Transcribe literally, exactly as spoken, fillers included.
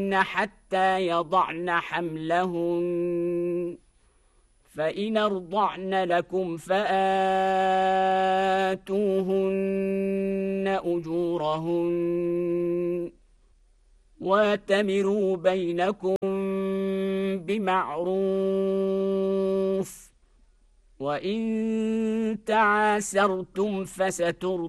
حتى يضعن حملهن فإن ارضعن لكم فآتوهن أجورهن واتمروا بينكم بمعروف وإن تعاسرتم فسترضع